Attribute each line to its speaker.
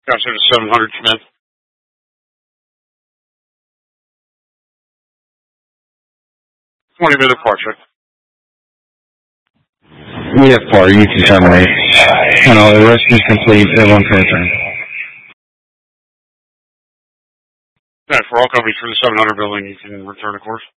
Speaker 1: Gotcha, to 700, Smith. $20 departure.
Speaker 2: We have par. You can terminate. No, the rest is complete. Everyone can return.
Speaker 1: Yeah, for all companies for the 700 building, you can return, of course.